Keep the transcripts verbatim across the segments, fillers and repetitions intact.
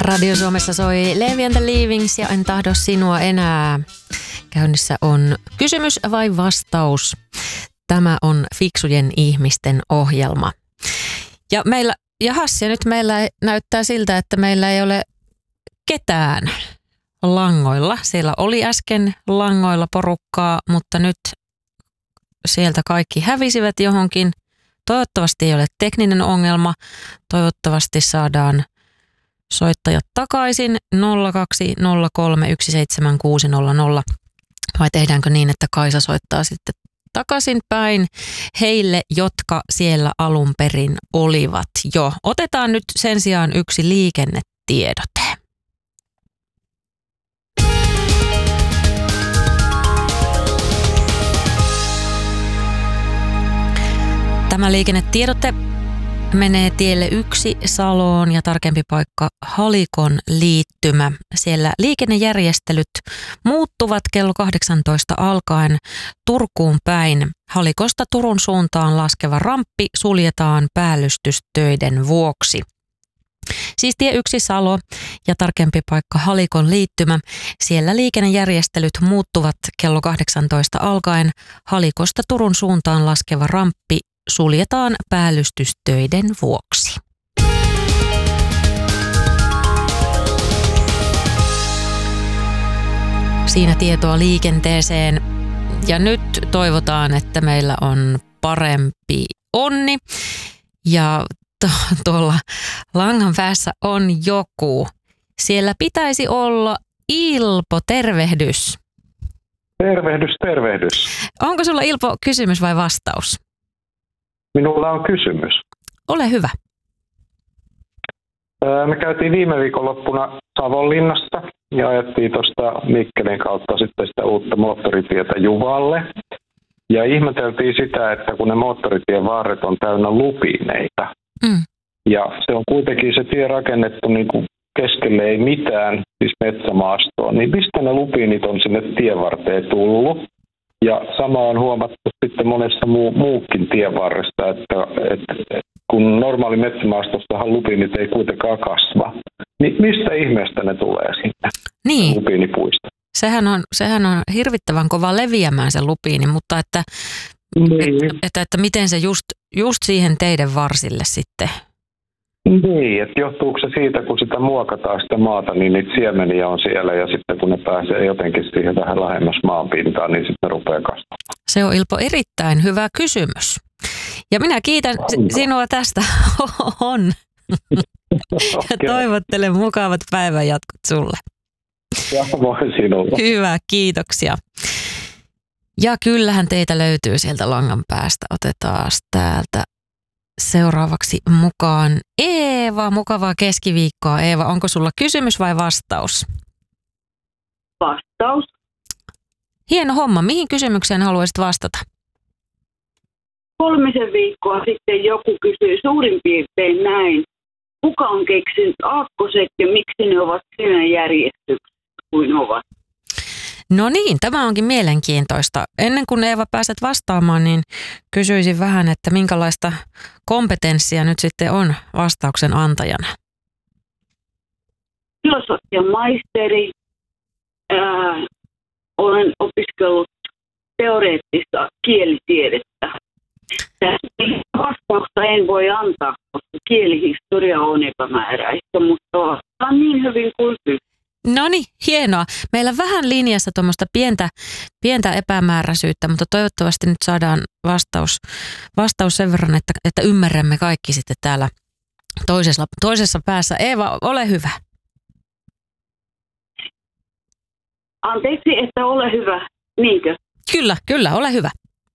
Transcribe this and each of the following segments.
Radio Suomessa soi Levi and the Leavings ja En tahdo sinua enää. Käynnissä on kysymys vai vastaus. Tämä on fiksujen ihmisten ohjelma. Ja meillä, jahas, ja nyt meillä näyttää siltä, että meillä ei ole ketään langoilla. Siellä oli äsken langoilla porukkaa, mutta nyt sieltä kaikki hävisivät johonkin. Toivottavasti ei ole tekninen ongelma. Toivottavasti saadaan soittajat takaisin nolla kaksi nolla kolme yksi seitsemän kuusi nolla nolla. Vai tehdäänkö niin, että Kaisa soittaa sitten takaisin päin heille, jotka siellä alun perin olivat jo. Otetaan nyt sen sijaan yksi liikennetiedote. Tämä liikennetiedote menee tielle yksi Saloon ja tarkempi paikka Halikon liittymä. Siellä liikennejärjestelyt muuttuvat kello kahdeksantoista alkaen Turkuun päin. Halikosta Turun suuntaan laskeva ramppi suljetaan päällystystöiden vuoksi. Siis tie yksi Salo ja tarkempi paikka Halikon liittymä. Siellä liikennejärjestelyt muuttuvat kello kahdeksantoista alkaen. Halikosta Turun suuntaan laskeva ramppi suljetaan päällystystöiden vuoksi. Siinä tietoa liikenteeseen. Ja nyt toivotaan, että meillä on parempi onni. Ja to- tuolla langan päässä on joku. Siellä pitäisi olla Ilpo, tervehdys. Tervehdys, tervehdys. Onko sulla, Ilpo, kysymys vai vastaus? Minulla on kysymys. Ole hyvä. Me käytiin viime viikonloppuna Savonlinnassa ja ajettiin tuosta Mikkelin kautta sitten sitä uutta moottoritietä Juvalle. Ja ihmeteltiin sitä, että kun ne moottoritien varret on täynnä lupineita. Mm. Ja se on kuitenkin se tie rakennettu niin kuin keskelle ei mitään, siis metsämaastoa. Niin mistä ne lupiinit on sinne tienvarteen tullut? Ja sama on huomattu sitten monessa muu, muukin tienvarresta, että, että, että kun normaali metsämaastossahan lupiinit ei kuitenkaan kasva, niin mistä ihmeestä ne tulee sinne, niin. lupiinipuista? Sehän on, sehän on hirvittävän kova leviämään se lupiini, mutta että, niin. että, että, että miten se just, just siihen teidän varsille sitten? Niin, että johtuuko se siitä, kun sitä muokataan sitä maata, niin niitä siemeniä on siellä ja sitten kun ne pääsee jotenkin siihen vähän lähemmäs maanpintaan, niin sitten ne rupeaa kasvamaan. Se on, Ilpo, erittäin hyvä kysymys. Ja minä kiitän on. sinua tästä. On. Okay. Ja toivottelen mukavat päivänjatkot sulle. Samoin sinulle. Hyvä, kiitoksia. Ja kyllähän teitä löytyy sieltä langan päästä. Otetaan täältä seuraavaksi mukaan Eeva. Mukavaa keskiviikkoa, Eeva. Onko sulla kysymys vai vastaus? Vastaus. Hieno homma. Mihin kysymykseen haluaisit vastata? Kolmisen viikkoa sitten joku kysyi suurin piirtein näin. Kuka on keksinyt aakkoset ja miksi ne ovat siinä järjestyksessä kuin ovat? No niin, tämä onkin mielenkiintoista. Ennen kuin Eeva pääset vastaamaan, niin kysyisin vähän, että minkälaista kompetenssia nyt sitten on vastauksen antajana? Filosofian maisteri. Ää, olen opiskellut teoreettista kielitiedettä. Tästä vastausta en voi antaa, koska kielihistoria on epämääräistä, mutta on niin hyvin kuin pystyy. No niin, hienoa. Meillä on vähän linjassa tuommoista pientä, pientä epämääräisyyttä, mutta toivottavasti nyt saadaan vastaus, vastaus sen verran, että, että ymmärrämme kaikki sitten täällä toisessa, toisessa päässä. Eeva, ole hyvä. Anteeksi, että ole hyvä, niinkö? Kyllä, kyllä, ole hyvä.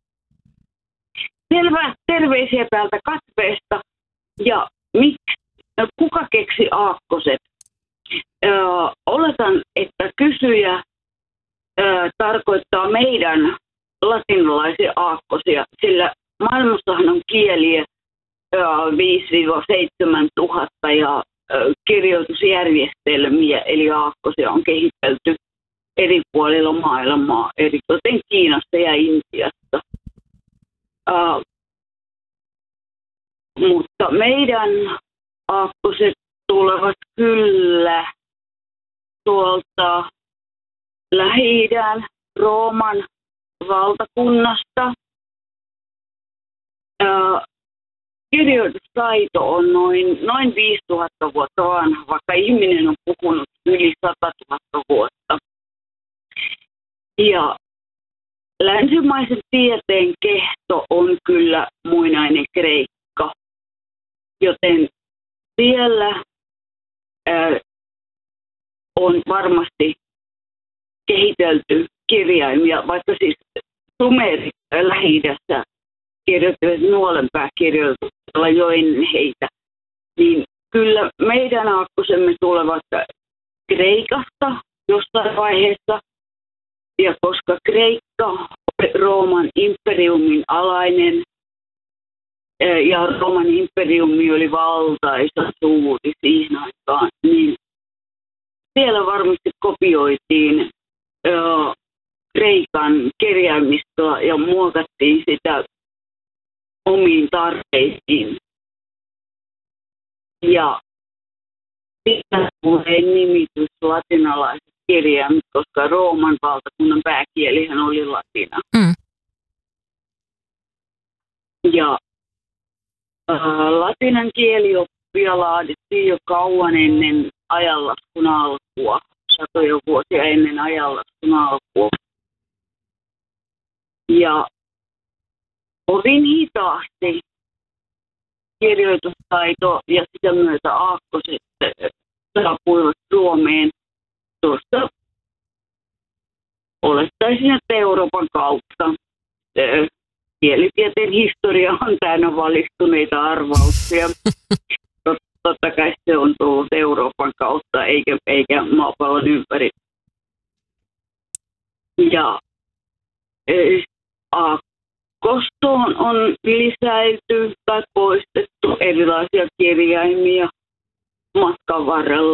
Selvä, terveisiä täältä katveesta. Ja miksi, kuka keksi aakkoset? Öö, oletan, että kysyjä öö, tarkoittaa meidän latinalaisia aakkosia, sillä maailmassahan on kieliä öö, viisi seitsemän tuhatta ja öö, kirjoitusjärjestelmiä, eli aakkosia on kehitelty eri puolilla maailmaa, eritoten Kiinassa ja Intiassa. Öö, mutta meidän aakkoset tulevat kyllä tuolta Lähi-idän Rooman valtakunnasta. Ää, kirjoitustaito on noin, noin viisituhatta vuotta vanha, vaikka ihminen on puhunut yli sata tuhatta vuotta. Ja länsimaisen tieteen kehto on kyllä muinainen Kreikka, joten siellä ää, on varmasti kehitelty kirjaimia, vaikka siis sumerit Lähi-idässä kirjoittivat nuolenpääkirjoituksella jo ennen heitä, niin kyllä meidän aakkosemme tulevat Kreikasta jossain vaiheessa, ja koska Kreikka oli Rooman imperiumin alainen, ja Rooman imperiumi oli valtaisa suuri siihen aikaan, niin siellä varmasti kopioitiin ö, Kreikan kirjaimistoa ja muokattiin sitä omiin tarpeisiin. Ja sitten tulee nimitys latinalaiset kirjaimet, koska Rooman valtakunnan pääkielihän oli latina. Mm. Ja äh, latinan kielioppia laadittiin jo kauan ennen ajanlaskun alkua, satoja vuosia ennen ajanlaskun alkua. Ja hyvin hitaasti kirjoitustaito ja sitä myötä aakkoset saapuivat Suomeen tuosta, olettaisin, että Euroopan kautta. Kielitieteen historia on täynnä valistuneita arvauksia. Totta kai se on tullut Euroopan kautta eikä, eikä maapallon ympäri. Ja aakkostoon on lisäilty tai poistettu erilaisia kirjaimia matkan varrella.